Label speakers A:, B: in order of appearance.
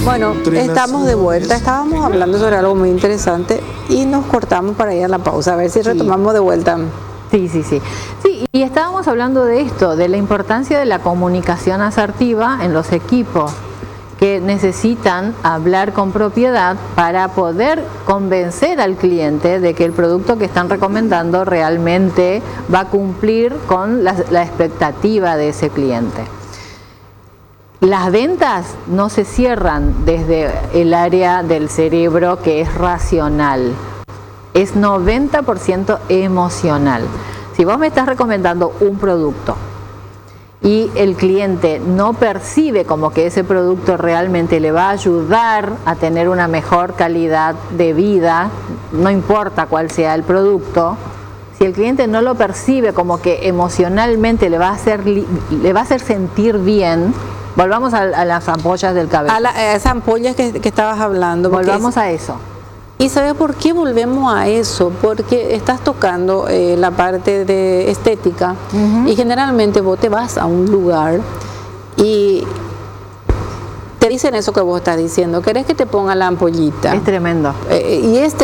A: Bueno, estamos de vuelta. Estábamos hablando sobre algo muy interesante y nos cortamos para ir a la pausa. A ver si retomamos de vuelta.
B: Sí. Sí, y estábamos hablando de esto, de la importancia de la comunicación asertiva en los equipos, que necesitan hablar con propiedad para poder convencer al cliente de que el producto que están recomendando realmente va a cumplir con la expectativa de ese cliente. Las ventas no se cierran desde el área del cerebro que es racional, es 90% emocional. Si vos me estás recomendando un producto y el cliente no percibe como que ese producto realmente le va a ayudar a tener una mejor calidad de vida, no importa cuál sea el producto, si el cliente no lo percibe como que emocionalmente le va a hacer sentir bien. Volvamos a las ampollas del cabello.
A: A esas ampollas que estabas hablando.
B: Volvamos a eso.
A: ¿Y sabes por qué volvemos a eso? Porque estás tocando la parte de estética y generalmente vos te vas a un lugar y te dicen eso que vos estás diciendo. ¿Querés que te ponga la ampollita?
B: Es tremendo.
A: Y es